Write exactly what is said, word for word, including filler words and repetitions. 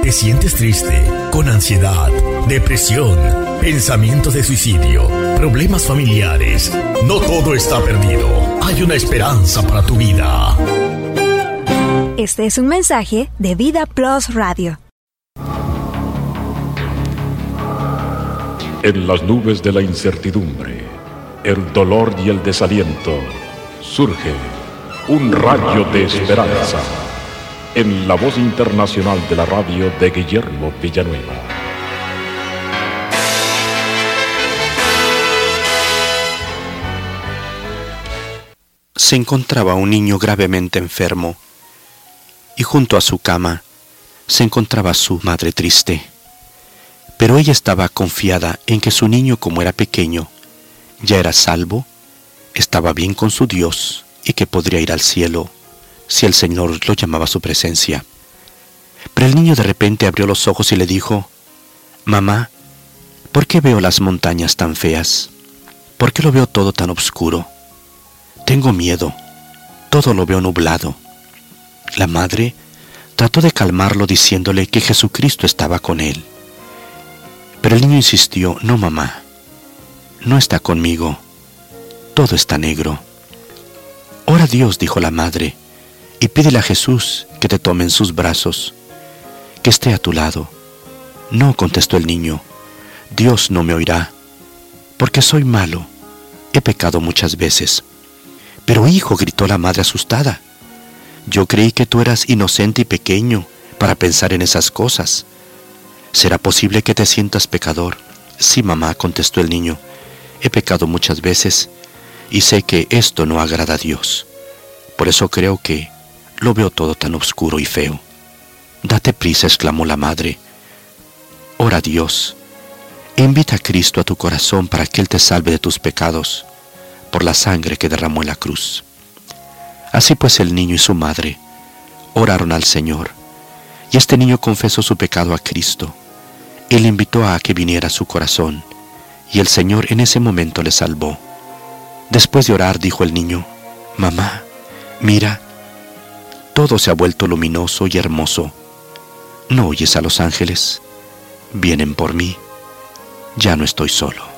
¿Te sientes triste, con ansiedad, depresión, pensamientos de suicidio, problemas familiares? No todo está perdido. Hay una esperanza para tu vida. Este es un mensaje de Vida Plus Radio. En las nubes de la incertidumbre, el dolor y el desaliento, surge un rayo de esperanza en la voz internacional de la radio de Guillermo Villanueva. Se encontraba un niño gravemente enfermo y junto a su cama se encontraba su madre triste. Pero ella estaba confiada en que su niño, como era pequeño, ya era salvo, estaba bien con su Dios y que podría ir al cielo si el Señor lo llamaba a su presencia. Pero el niño de repente abrió los ojos y le dijo: «Mamá, ¿por qué veo las montañas tan feas? ¿Por qué lo veo todo tan oscuro? Tengo miedo, todo lo veo nublado». La madre trató de calmarlo diciéndole que Jesucristo estaba con él. Pero el niño insistió: «No, mamá, no está conmigo, todo está negro». «Ora a Dios», dijo la madre, «y pídele a Jesús que te tome en sus brazos, que esté a tu lado». «No», contestó el niño, «Dios no me oirá, porque soy malo, he pecado muchas veces». «Pero hijo», gritó la madre asustada, «yo creí que tú eras inocente y pequeño para pensar en esas cosas. ¿Será posible que te sientas pecador?» «Sí, mamá», contestó el niño, «he pecado muchas veces y sé que esto no agrada a Dios. Por eso creo que lo veo todo tan oscuro y feo». «Date prisa», exclamó la madre. «Ora a Dios e invita a Cristo a tu corazón para que Él te salve de tus pecados por la sangre que derramó en la cruz». Así pues el niño y su madre oraron al Señor, y este niño confesó su pecado a Cristo. Él le invitó a que viniera a su corazón, y el Señor en ese momento le salvó. Después de orar, dijo el niño: «Mamá, mira, todo se ha vuelto luminoso y hermoso. ¿No oyes a los ángeles? Vienen por mí. Ya no estoy solo».